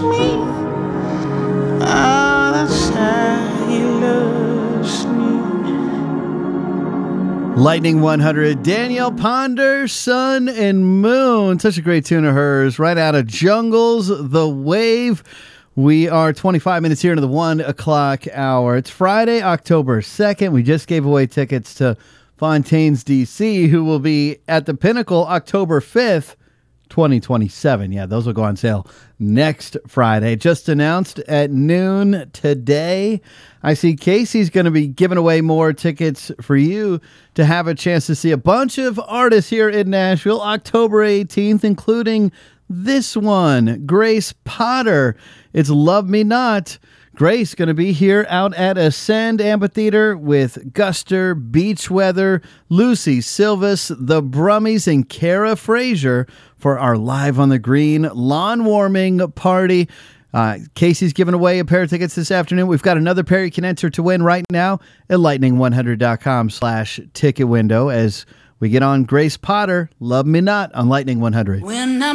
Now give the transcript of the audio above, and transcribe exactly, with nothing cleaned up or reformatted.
me. Oh, that's how he loves me. Lightning one hundred, Danielle Ponder, Sun and Moon. Such a great tune of hers. Right out of Jungles, The Wave. We are twenty-five minutes here into the one o'clock hour. It's Friday, October second. We just gave away tickets to Fontaine's D C, who will be at the Pinnacle October fifth, twenty twenty-seven. Yeah, those will go on sale next Friday. Just announced at noon today. I see Casey's going to be giving away more tickets for you to have a chance to see a bunch of artists here in Nashville October eighteenth, including this one, Grace Potter. It's Love Me Not. Grace going to be here out at Ascend Amphitheater with Guster, Beach Weather, Lucy Silvas, the Brummies, and Kara Frazier for our Live on the Green lawn warming party. Uh, Casey's giving away a pair of tickets this afternoon. We've got another pair you can enter to win right now at lightning one hundred dot com slash ticket window as we get on Grace Potter, Love Me Not on Lightning one hundred. When I'm